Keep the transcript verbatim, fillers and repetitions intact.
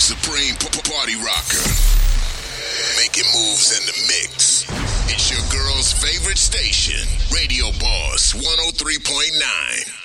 Supreme Party Rocker. Making moves in the mix. It's your girl's favorite station, Radio Boss one oh three point nine.